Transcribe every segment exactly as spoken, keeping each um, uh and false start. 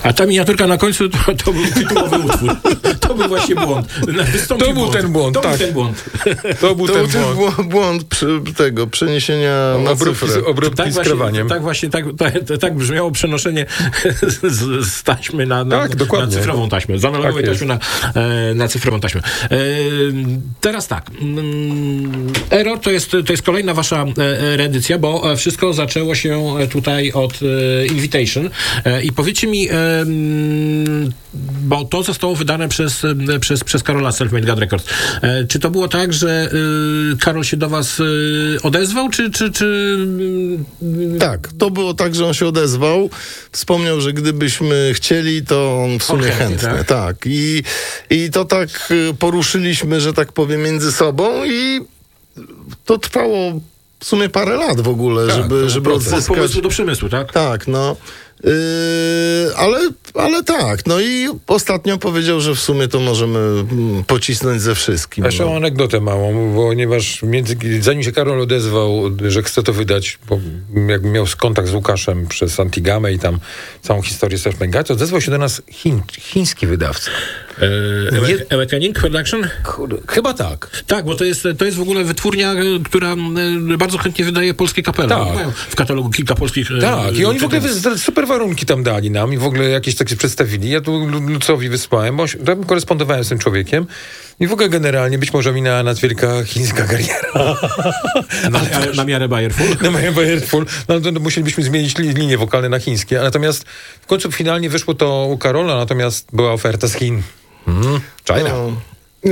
A ta miniaturka na końcu to, to był tytułowy utwór. To był właśnie błąd. Wystąpił to był błąd. ten błąd, to tak. był ten błąd. To był To ten był błąd. ten błąd przy tego przeniesienia na Obróbki, cyfrę. obróbki Tak z właśnie, krawaniem. tak właśnie, tak, tak, tak brzmiało przenoszenie z, z taśmy na, na, Tak, dokładnie. na cyfrową taśmę. Z analogowej Tak taśmy na, e, na cyfrową taśmę. E, teraz tak. Mm, Error to jest, to jest kolejna wasza e, reedycja, bo wszystko zaczęło się tutaj od e, Invitation. E, I powiedzcie mi, e, mm, bo to zostało wydane przez, przez, przez Karola Self-Made God Records. E, czy to było tak, że e, Karol się do was e, odezwał, czy, czy, czy Tak, to było tak, że on się odezwał, wspomniał, że gdybyśmy chcieli, to on w sumie On chętnie, chętny. tak? Tak. I, I to tak y, poruszyliśmy, że tak powiem, między sobą i to trwało w sumie parę lat w ogóle, Tak, żeby, to żeby proces. od odzyskać... pomysłu do przemysłu, tak? Tak, no. Yy, ale, ale tak, no i ostatnio powiedział, że w sumie to możemy mm, pocisnąć ze wszystkim. A jeszcze no. mam anegdotę małą, ponieważ między, zanim się Karol odezwał, że chce to wydać, bo jakby miał kontakt z Łukaszem przez Antigamę i tam całą historię Self-Made God, to odezwał się do nas Chin, chiński wydawca. E, Awakening Production? Kurde, chyba tak. Tak, bo to jest, to jest w ogóle wytwórnia, e, która e, bardzo chętnie wydaje polskie kapele. Tak. Mają w katalogu kilka polskich... e, Tak, i oni w ogóle tytułów. wy- super warunki tam dali nam i w ogóle jakieś takie przedstawili. Ja tu Lu- Lucowi wysłałem, bo tam korespondowałem z tym człowiekiem i w ogóle generalnie być może minęła nas wielka chińska kariera. Na, na, na miarę Bayerful. Na moje Bayerful. No to musielibyśmy zmienić li- linie wokalne na chińskie. A natomiast w końcu finalnie wyszło to u Karola, natomiast była oferta z Chin. Mhm. China. No. Yy,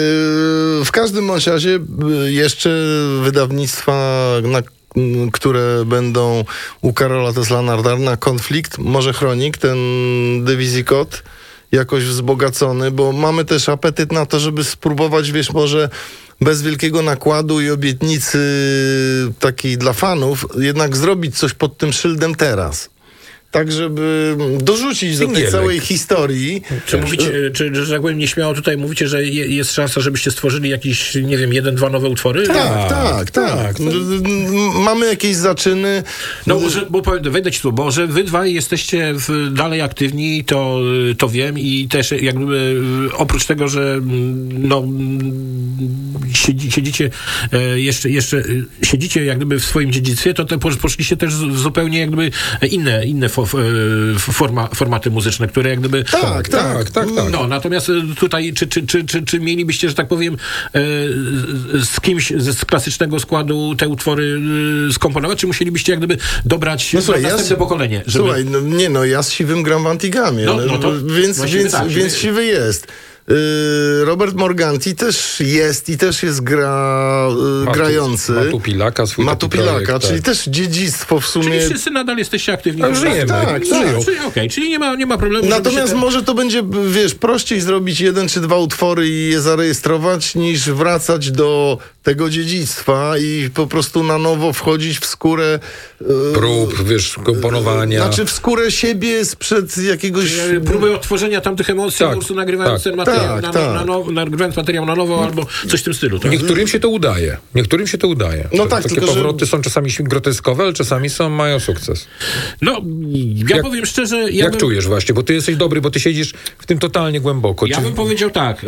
w każdym bądź razie yy, jeszcze wydawnictwa, na, m, które będą u Karola, to jest Lanardarna, Konflikt, może Chronik, ten Dywizji Kod, jakoś wzbogacony, bo mamy też apetyt na to, żeby spróbować, wiesz, może bez wielkiego nakładu i obietnicy takiej dla fanów, jednak zrobić coś pod tym szyldem teraz. Tak, żeby dorzucić do tej Singielek. całej historii. Czy mówicie, czy, że tak powiem nieśmiało tutaj mówicie, że je, jest szansa, żebyście stworzyli jakieś, nie wiem, jeden, dwa nowe utwory? Tak, tak, tak. to- M- Mamy jakieś zaczyny. No, że, bo powiem- wejdę ci tu, bo że wy dwaj jesteście w, dalej aktywni, to, to wiem i też jakby oprócz tego, że mm, no mm, siedzi, siedzicie e, jeszcze, jeszcze e, siedzicie jak gdyby w swoim dziedzictwie, to te, posz- poszliście też w zupełnie jak gdyby inne, inne fo, e, forma, formaty muzyczne, które jak gdyby... Tak, tak, tak, tak. No, natomiast e, tutaj, czy, czy, czy, czy, czy mielibyście, że tak powiem, e, z kimś z, z klasycznego składu te utwory e, skomponować, czy musielibyście jak gdyby dobrać No, na słuchaj, ja następne z- pokolenie? Żeby... Słuchaj, no, nie no, ja z Siwym gram w Antigamie, No, no, no to więc, właśnie więc, tak, więc siwy- Siwy jest. Yy, Robert Morganti też jest i też jest gra, yy, Ma tu- grający. Ma tu Pilaka, swój Ma taki tu Pilaka, projekt, czyli tak. też dziedzictwo w sumie. Czyli wszyscy nadal jesteście aktywni. Ale żyjemy. Tak, tak, żyją. Czyli, okej, czyli nie ma, nie ma problemu. żeby Natomiast się te- może to będzie, wiesz, prościej zrobić jeden czy dwa utwory i je zarejestrować, niż wracać do tego dziedzictwa i po prostu na nowo wchodzić w skórę... yy, Prób, wiesz, komponowania. Znaczy w skórę siebie sprzed jakiegoś... Ja próbuję odtworzenia tamtych emocji, Tak, po prostu nagrywając tak, ten materiał, tak, na, tak. Na, now, nagrywając materiał na nowo, albo coś w tym stylu. Tak? Niektórym się to udaje. Niektórym się to udaje. No To- tak, Takie tylko że- powroty są czasami groteskowe, ale czasami są, mają sukces. No, ja Jak- powiem szczerze... Ja Jak bym, czujesz właśnie? Bo ty jesteś dobry, bo ty siedzisz w tym totalnie głęboko. Ja Czy- bym powiedział tak, e, e,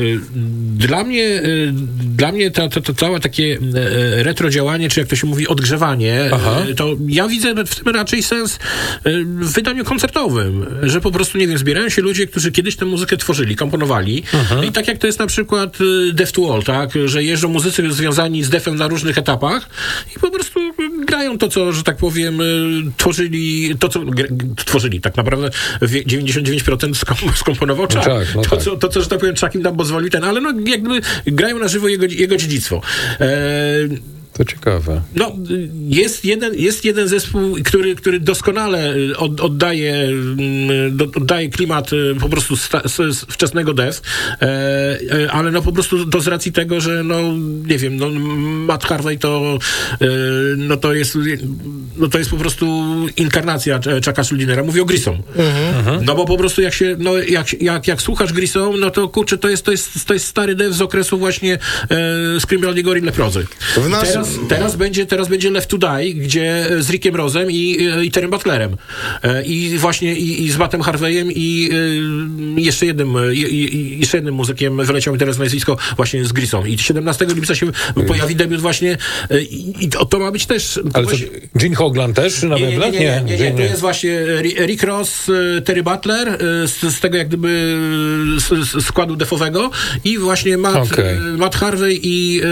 dla mnie, e, dla mnie to, to, to całe takie e, retro działanie, czy jak to się mówi, odgrzewanie, Aha. e, to ja widzę w tym raczej sens e, w wydaniu koncertowym, że po prostu, nie wiem, zbierają się ludzie, którzy kiedyś tę muzykę tworzyli, komponowali i tak jak to jest na przykład e, Death to All, tak, że jeżdżą muzycy związani z defem na różnych etapach i po prostu grają to, co, że tak powiem, e, tworzyli, to, co gr- tworzyli, tak naprawdę wie- dziewięćdziesiąt dziewięć procent skom- skomponował Chuck. tak, no to, tak. co, to, co, że tak powiem, Chuck im tam pozwolił ten, ale no jakby grają na żywo jego, jego dziedzictwo. E, To ciekawe. no, jest jeden, jest jeden zespół, który, który doskonale od, oddaje, mm, do, oddaje klimat y, po prostu sta, z, z wczesnego death, e, e, ale no po prostu to z racji tego, że no, nie wiem, no Matt Harvey to e, no to jest no to jest po prostu inkarnacja Chucka Schuldinera. Mówię o Grissom. Mhm. No bo po prostu jak się, no jak, jak, jak słuchasz Grissom, no to kurczę, to jest, to jest, to jest stary death z okresu właśnie e, Scream Bloody Gorilla Prozy. W naszym, Teraz- teraz, będzie, teraz będzie Left to Die, gdzie z Rickiem Rosem i, i Terrym Butlerem. E, I właśnie i, i z Mattem Harveyem i y, jeszcze jednym i, i, jeszcze jednym muzykiem, wyleciał mi teraz nazwisko, właśnie z Grisą. I siedemnastego lipca się pojawi debiut właśnie y, i to, to ma być też... Ale właśnie, co, Gene Hoglan też na nie, nie, meblach? nie, nie, nie, nie, nie, to jest właśnie Rick Ross, Terry Butler z, z tego jak gdyby z, z składu defowego i właśnie Matt, Okay. Matt Harvey i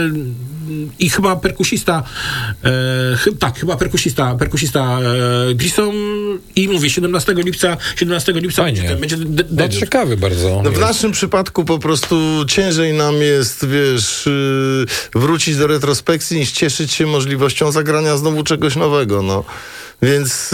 i chyba perkusista e, chy, tak, chyba perkusista perkusista e, Grissom i mówię, siedemnastego lipca siedemnastego lipca Fajnie. będzie, będzie de, No debiut. ciekawy bardzo. No w naszym przypadku po prostu ciężej nam jest, wiesz, yy, wrócić do retrospekcji niż cieszyć się możliwością zagrania znowu czegoś nowego, no. Więc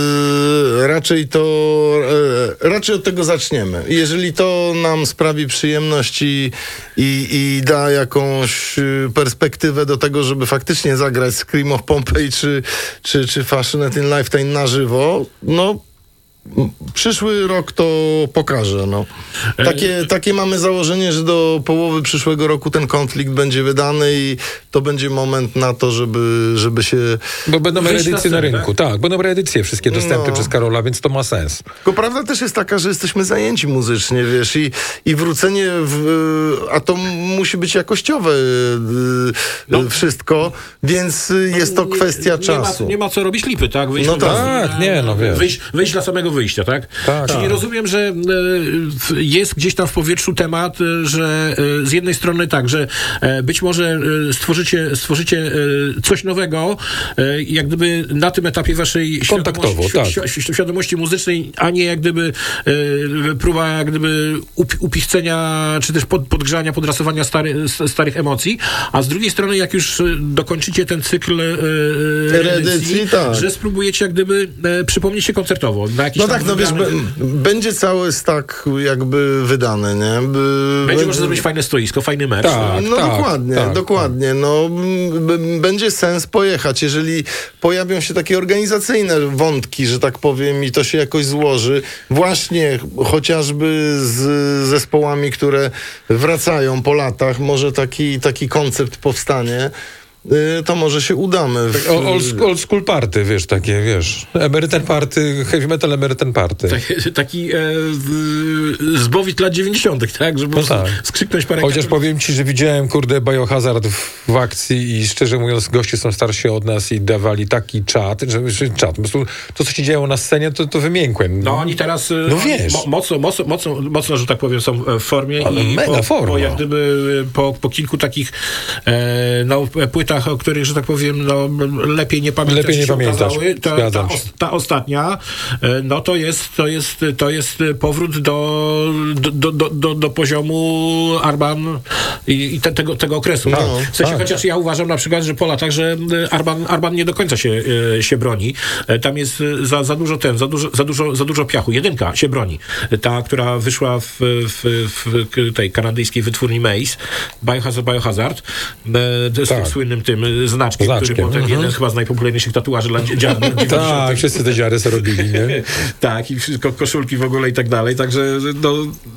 yy, raczej to yy, raczej od tego zaczniemy. Jeżeli to nam sprawi przyjemność i, i, i da jakąś yy, perspektywę do tego, żeby faktycznie zagrać Scream of Pompeii czy, czy, czy Fascinating Lifetime na żywo, no przyszły rok to pokaże. No. Takie, takie mamy założenie, że do połowy przyszłego roku ten konflikt będzie wydany i to będzie moment na to, żeby, żeby się... Bo będą wyjść na reedycje na, scenę, rynku, tak? Będą reedycje wszystkie dostępne No. przez Karola, więc to ma sens. Tylko prawda też jest taka, że jesteśmy zajęci muzycznie, wiesz, i, i wrócenie w... A to musi być jakościowe yy, No. wszystko, więc jest to kwestia nie, czasu. Nie ma, nie ma co robić lipy, tak? Wyjść No po prostu tak, na- nie, no wiesz. Wyjść, wyjść dla samego wyjścia, tak? Tak, Czyli tak. rozumiem, że e, w- jest gdzieś tam w powietrzu temat, e, że e, z jednej strony tak, że e, być może e, stworzycie, stworzycie e, coś nowego, e, jak gdyby na tym etapie waszej Kontaktowo, świadomości, tak. świ- świ- świadomości muzycznej, a nie jak gdyby e, próba jak gdyby up, upichcenia, czy też pod, podgrzania, podrasowania stary, s- starych emocji, a z drugiej strony jak już e, dokończycie ten cykl e, e, Reedycji, tak. że spróbujecie jak gdyby e, przypomnieć się koncertowo. Na jakiś No tam tak, no wiesz, wybrany- b- będzie cały stack jakby wydany, nie? B- Będzie można zrobić fajne stoisko, fajny mecz. Tak. No dokładnie, tak, dokładnie. No, m, b- będzie sens pojechać, jeżeli pojawią się takie organizacyjne wątki, że tak powiem, i to się jakoś złoży. Właśnie chociażby z zespołami, które wracają po latach, może taki, taki koncept powstanie. Y, To może się udamy. W, O- Old, school- old school party, wiesz, takie, wiesz, American party, heavy metal American party. Taki, taki e, w- zbowit lat dziewięćdziesiątych, tak? Żeby No po prostu tak. skrzyknąć parę Chociaż kart- powiem ci, że widziałem, kurde, Biohazard w, w akcji i szczerze mówiąc, goście są starsi od nas i dawali taki czat, że, że czat, po prostu to, co się działo na scenie, to, to wymiękłem. No oni teraz e, No oni wiesz. mo, mocno, mocno, mocno, mocno, że tak powiem, są w formie Ale i mega po, forma. po jak gdyby po, po kilku takich e, no, płytach, o których, że tak powiem, no, lepiej nie pamiętać, Lepiej nie się pamiętać. ukazały, ta, ta, Zgadzam się. os, ta ostatnia, e, no to jest, to jest, to jest powrót do, do, do, do, do poziomu Arban i, i te, tego, tego okresu. Tak, w sensie, tak. chociaż ja uważam na przykład, że po latach, że e, Arban, Arban nie do końca się, e, się broni. E, Tam jest e, za, za dużo ten, za dużo, za dużo, za dużo piachu. Jedynka się broni. E, Ta, która wyszła w, w, w k- tej kanadyjskiej wytwórni Maze, Biohazard, Biohazard e, z Tak. tym słynnym tym znaczkiem, Znaczkiem, który potem mhm. jeden chyba z najpopularniejszych tatuaży lat dziadów. Tak, wszyscy te dziary co robili, nie? Tak, i wszystko, koszulki w ogóle i tak dalej. Także no,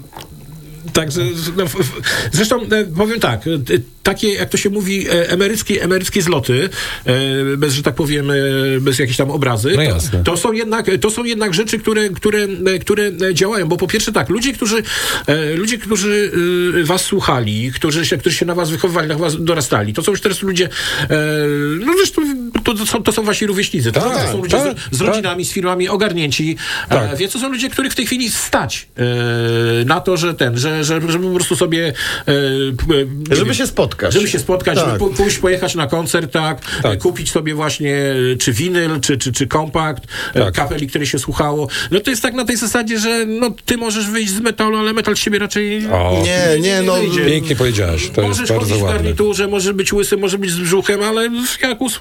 Także, no, w- w- zresztą e, powiem tak, e, takie, jak to się mówi, e, emeryckie, emeryckie zloty, e, bez, że tak powiem, e, bez jakiejś tam obrazy, No jasne. to, to, są jednak, to są jednak rzeczy, które, które, e, które działają, bo po pierwsze tak, ludzie, którzy, e, ludzie, którzy e, was słuchali, którzy się, którzy się na was wychowywali, na was dorastali, to są już teraz ludzie, e, no zresztą to, to, są, to są wasi rówieśnicy, to, Tak, to są ludzie tak, z, z rodzinami, z firmami, ogarnięci, Tak. e, więc to są ludzie, których w tej chwili stać e, na to, że ten, że, że, żeby po prostu sobie e, p- nie Żeby wiem, się spotkać. żeby się spotkać, Tak. żeby po- pójść, pojechać na koncert, tak, Tak. e, kupić sobie właśnie e, czy winyl, czy, czy, czy kompakt, e, Tak. kapeli, który się słuchało. No to jest tak na tej zasadzie, że no, ty możesz wyjść z metalu, ale metal z ciebie raczej O, Nie, nie, no, wyjdzie. pięknie powiedziałeś, to Możesz jest bardzo chodzić w ładne. garniturze, może być łysy, może być z brzuchem, ale jak usłyszysz to,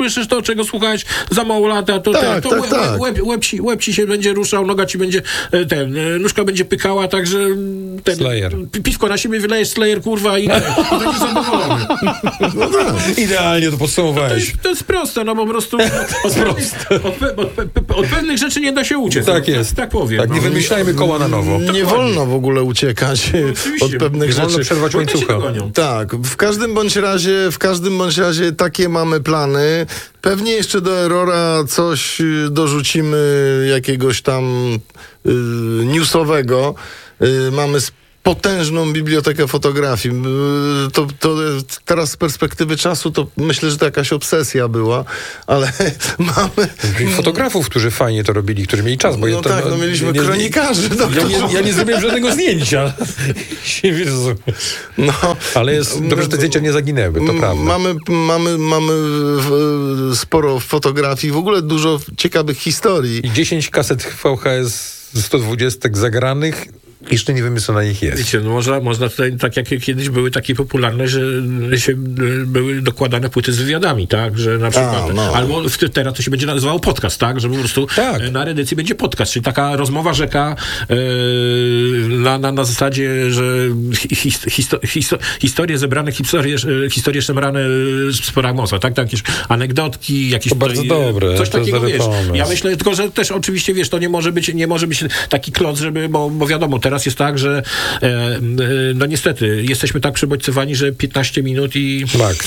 czego słuchałeś za mało lata, to, Tak, ten, to tak, łeb, tak. Łeb, łeb, ci, łeb ci się będzie ruszał, noga ci będzie, e, ten, e, nóżka będzie pykała, także ten, Slayer. pi- piwko na siebie wylejesz, Slayer, kurwa, i, i taki zadowolony. No tak. Idealnie to To podsumowałeś. jest, to jest proste, no po prostu od, pe- od, pe- od, pe- od pewnych rzeczy nie da się uciec. Tak no, jest. Tak, tak powiem. Tak, nie no. wymyślajmy koła na nowo. Nie wolno w ogóle uciekać oczywiście. od pewnych Nie wolno rzeczy. przerwać Bo one się łańcucha. dogonią. Tak, w każdym bądź razie, w każdym bądź razie takie mamy plany. Pewnie jeszcze do Errora coś y, dorzucimy jakiegoś tam y, newsowego. Y, mamy s- potężną bibliotekę fotografii. Y, To, to teraz z perspektywy czasu to myślę, że to jakaś obsesja była, ale mamy... I fotografów, którzy fajnie to robili, którzy mieli czas. Bo No ja to- tak, no mieliśmy nie- kronikarzy. No, Ja nie, ja nie zrobiłem żadnego zdjęcia. Jezu. no, Ale jest, dobrze, że te zdjęcia nie zaginęły, to M- prawda. Mamy, mamy, mamy w, sporo fotografii, w ogóle dużo ciekawych historii. I dziesięć kaset V H S sto dwadzieścia zagranych, jeszcze nie wiemy, co na nich jest. Wiecie, no można, można tutaj, tak jak kiedyś były takie popularne, że się y, były dokładane płyty z wywiadami, tak, że na przykład, A, no. albo w, teraz to się będzie nazywało podcast, tak, że po prostu Tak. e, na reedycji będzie podcast, czyli taka rozmowa rzeka e, na, na, na zasadzie, że his, histo, histo, historie zebrane, historie, e, historie szemrane z Paramosa, tak, tak, jakieś anegdotki, jakieś To bardzo tutaj, e, dobre, coś to jest takiego, dobry wiesz, pomysł. ja myślę, tylko, że też oczywiście, wiesz, to nie może być, nie może być taki kloc, żeby, bo, bo wiadomo, teraz jest tak, że e, e, no niestety, jesteśmy tak przebodźcowani, że piętnaście minut i Max.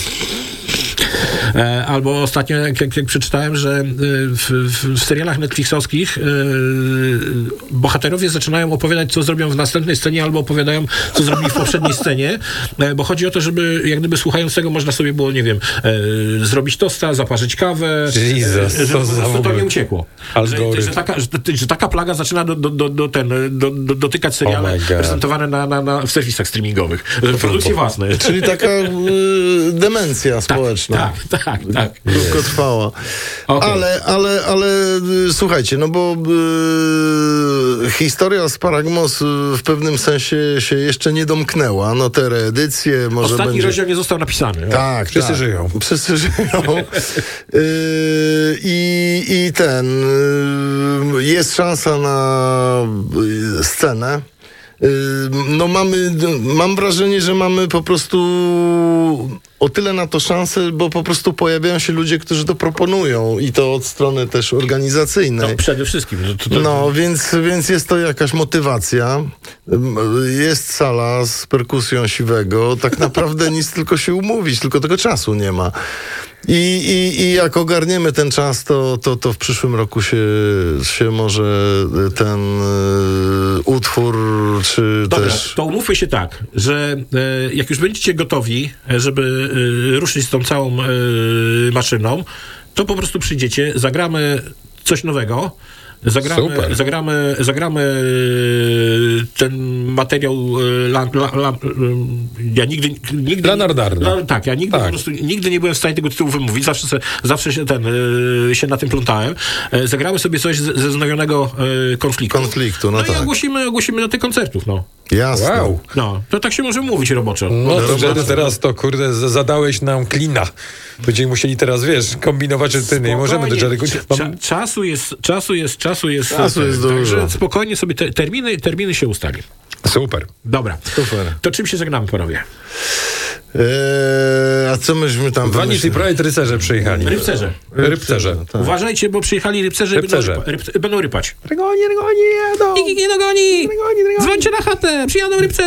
e, albo ostatnio, jak, jak, jak przeczytałem, że e, w, w, w serialach netflixowskich e, bohaterowie zaczynają opowiadać, co zrobią w następnej scenie, albo opowiadają, co zrobili w poprzedniej scenie, e, bo chodzi o to, żeby jak gdyby słuchając tego można sobie było, nie wiem, e, zrobić tosta, zaparzyć kawę, Jesus, e, że to po za prostu w to ogóle nie uciekło. Że, algorytm. że, taka, że, że taka plaga zaczyna do, do, do, do, ten, do, do, dotykać seriale Oh my God. prezentowane na, na, na, w serwisach streamingowych. Że produkcje własne. Czyli taka y, demencja społeczna. Tak, tak, tak. Krótkotrwała. Okej. Ale, ale, ale y, słuchajcie, no bo y, historia z Paragmos y, w pewnym sensie się jeszcze nie domknęła. No te reedycje może Ostatni będzie... rozdział nie został napisany. Tak, Wszyscy tak. żyją. Wszyscy żyją. Yy, i, I ten... Yy, jest szansa na yy, scenę. Yy, no mamy... Mam wrażenie, że mamy po prostu o tyle na to szansę, bo po prostu pojawiają się ludzie, którzy to proponują i to od strony też organizacyjnej. No, przede wszystkim. No, to, to, No, więc, więc jest to jakaś motywacja. Ym, Jest sala z perkusją Siwego. Tak naprawdę nic, tylko się umówić, tylko tego czasu nie ma. I, i, i jak ogarniemy ten czas, to, to, to w przyszłym roku się, się może ten y, utwór, czy Dobra, też... to umówmy się tak, że e, jak już będziecie gotowi, e, żeby e, ruszyć z tą całą e, maszyną, to po prostu przyjdziecie, zagramy coś nowego. Zagramy, Super. zagramy, zagramy e, ten materiał e, la, la, la, e, ja nigdy, nigdy Lanardarna. La, tak, ja nigdy Tak. po prostu nigdy nie byłem w stanie tego tytułu wymówić, zawsze, se, zawsze się ten e, się na tym plątałem. E, zagramy sobie coś z, ze znowionego e, konfliktu. Konfliktu, no no i tak. ogłosimy, ogłosimy na tych koncertów, no. Jasne. Wow. No, to tak się może mówić roboczo. No to Dobra. Jerry, teraz to, kurde, z- zadałeś nam klina. Będziemy musieli teraz, wiesz, kombinować rytyny. Nie możemy do Spokojnie. Jerry'ego... Cza- Mam... Czasu jest, czasu jest, czasu jest. Czasu jest Także dużo. spokojnie sobie te, terminy, terminy się ustali. Super. Dobra. Super. To czym się żegnamy, panowie? Eee, a co myśmy tam Vanity wymyślili? Pride rycerze przyjechali. Rybcerze. Rybcerze. Tak. Uważajcie, bo przyjechali rybcerze, Rybcerze. Będą, rypa, ryp, będą rypać. Rygoni, rygoni, jadą. Nikt ich nie dogoni! Rygoni, rygoni. Dzwońcie na chatę, przyjadą rybcerze.